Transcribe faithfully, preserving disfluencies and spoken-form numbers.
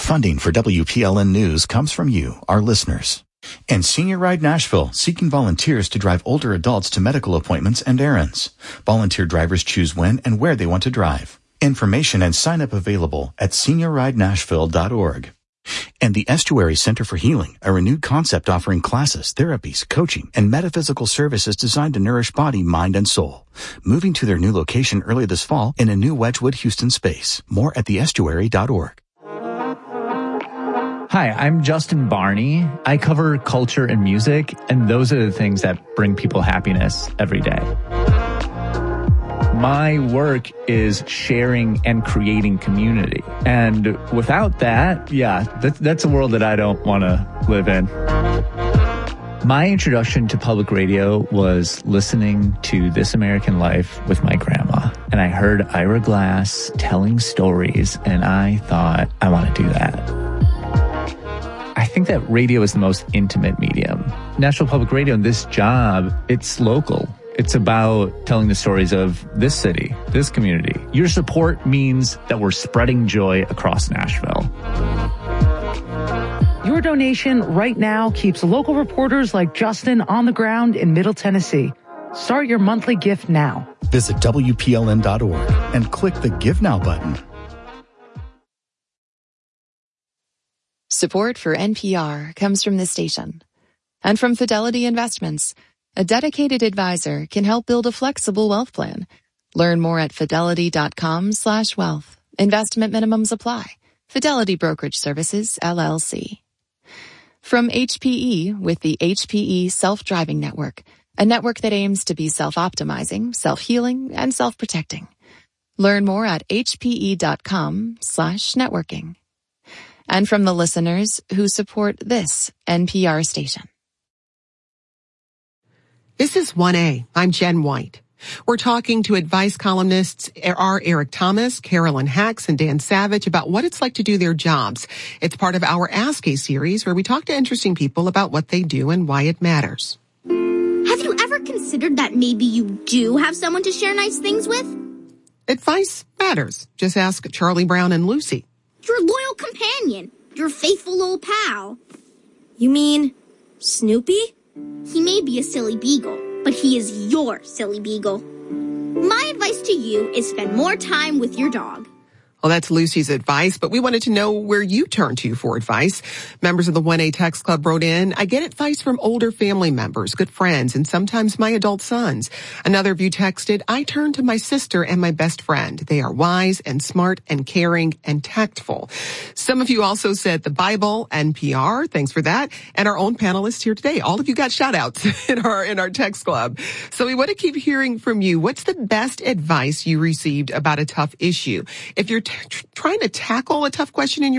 Funding for W P L N News comes from you, our listeners. And Senior Ride Nashville, seeking volunteers to drive older adults to medical appointments and errands. Volunteer drivers choose when and where they want to drive. Information and sign-up available at senior ride nashville dot org. And the Estuary Center for Healing, a renewed concept offering classes, therapies, coaching, and metaphysical services designed to nourish body, mind, and soul. Moving to their new location early this fall in a new Wedgwood, Houston space. More at the estuary dot org. Hi, I'm Justin Barney. I cover culture and music, and those are the things that bring people happiness every day. My work is sharing and creating community. And without that, yeah, that, that's a world that I don't want to live in. My introduction to public radio was listening to This American Life with my grandma. And I heard Ira Glass telling stories, and I thought, I want to do that. I think that radio is the most intimate medium. National Public Radio, in this job, it's local. It's about telling the stories of this city, this community. Your support means that we're spreading joy across Nashville. Your donation right now keeps local reporters like Justin on the ground in Middle Tennessee. Start your monthly gift now. Visit W P L N dot org and click the Give Now button. Support for N P R comes from this station and from Fidelity Investments. A dedicated advisor can help build a flexible wealth plan. Learn more at fidelity dot com slash wealth. Investment minimums apply. Fidelity Brokerage Services, L L C. From H P E with the H P E Self-Driving Network, a network that aims to be self-optimizing, self-healing, and self-protecting. Learn more at H P E dot com slash networking. And from the listeners who support this N P R station. This is one A. I'm Jen White. We're talking to advice columnists R. Eric Thomas, Carolyn Hacks, and Dan Savage about what it's like to do their jobs. It's part of our Ask A series where we talk to interesting people about what they do and why it matters. Have you ever considered that maybe you do have someone to share nice things with? Advice matters. Just ask Charlie Brown and Lucy. Your loyal companion. Your faithful little pal. You mean Snoopy? He may be a silly beagle, but he is your silly beagle. My advice to you is spend more time with your dog. Well, that's Lucy's advice, but we wanted to know where you turn to for advice. Members of the one A Text Club wrote in, I get advice from older family members, good friends, and sometimes my adult sons. Another of you texted, I turn to my sister and my best friend. They are wise and smart and caring and tactful. Some of you also said the Bible, N P R, thanks for that, and our own panelists here today. All of you got shout outs in our, in our text club. So we want to keep hearing from you. What's the best advice you received about a tough issue? If you're T- trying to tackle a tough question in your